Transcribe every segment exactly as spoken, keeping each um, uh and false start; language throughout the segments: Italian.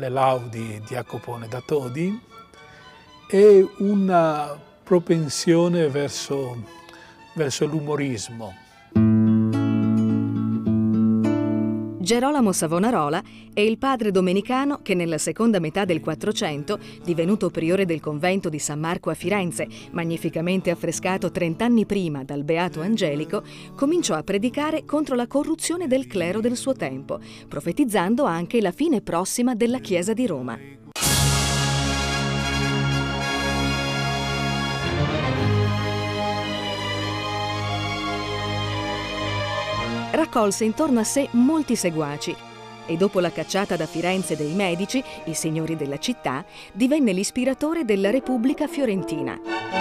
alle laudi di Jacopone da Todi e una propensione verso, verso l'umorismo. Gerolamo Savonarola è il padre domenicano che nella seconda metà del Quattrocento, divenuto priore del convento di San Marco a Firenze, magnificamente affrescato trent'anni prima dal Beato Angelico, cominciò a predicare contro la corruzione del clero del suo tempo, profetizzando anche la fine prossima della Chiesa di Roma. Raccolse intorno a sé molti seguaci e dopo la cacciata da Firenze dei Medici, i signori della città, divenne l'ispiratore della Repubblica fiorentina.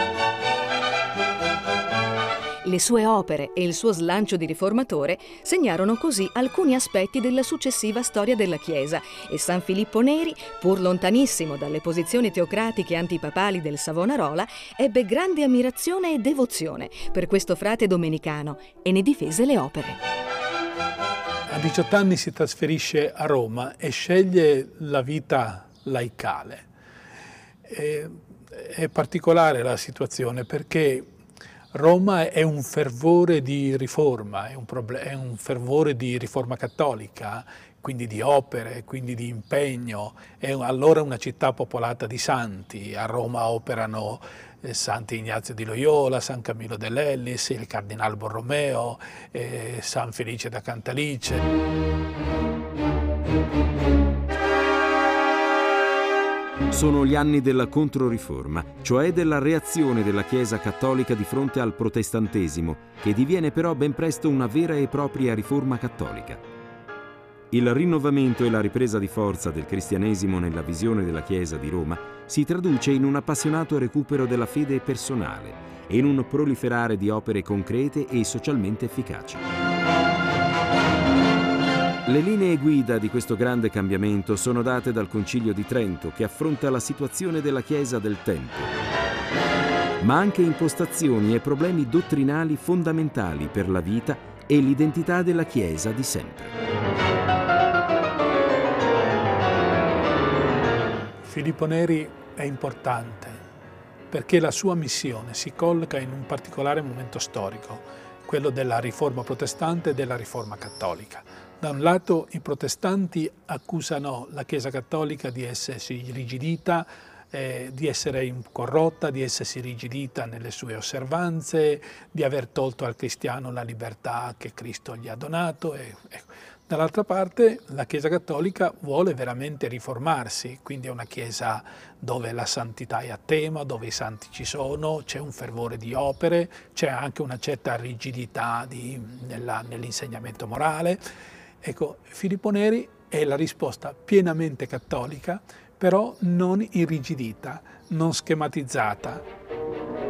Le sue opere e il suo slancio di riformatore segnarono così alcuni aspetti della successiva storia della Chiesa e San Filippo Neri, pur lontanissimo dalle posizioni teocratiche antipapali del Savonarola, ebbe grande ammirazione e devozione per questo frate domenicano e ne difese le opere. A diciotto anni si trasferisce a Roma e sceglie la vita laicale. E, è particolare la situazione perché Roma è un fervore di riforma, è un, è un fervore di riforma cattolica, quindi di opere, quindi di impegno. È allora una città popolata di santi. A Roma operano eh, Sant'Ignazio di Loyola, San Camillo dell'Ellis, il Cardinal Borromeo, eh, San Felice da Cantalice. Sono gli anni della Controriforma, cioè della reazione della Chiesa cattolica di fronte al protestantesimo, che diviene però ben presto una vera e propria riforma cattolica. Il rinnovamento e la ripresa di forza del cristianesimo nella visione della Chiesa di Roma si traduce in un appassionato recupero della fede personale e in un proliferare di opere concrete e socialmente efficaci. Le linee guida di questo grande cambiamento sono date dal Concilio di Trento, che affronta la situazione della Chiesa del tempo, ma anche impostazioni e problemi dottrinali fondamentali per la vita e l'identità della Chiesa di sempre. Filippo Neri è importante perché la sua missione si colloca in un particolare momento storico, quello della riforma protestante e della riforma cattolica. Da un lato i protestanti accusano la Chiesa cattolica di essersi irrigidita, eh, di essere corrotta, di essersi irrigidita nelle sue osservanze, di aver tolto al cristiano la libertà che Cristo gli ha donato. E, e. Dall'altra parte la Chiesa cattolica vuole veramente riformarsi, quindi è una Chiesa dove la santità è a tema, dove i santi ci sono, c'è un fervore di opere, c'è anche una certa rigidità nell'insegnamento morale. Ecco, Filippo Neri è la risposta pienamente cattolica, però non irrigidita, non schematizzata,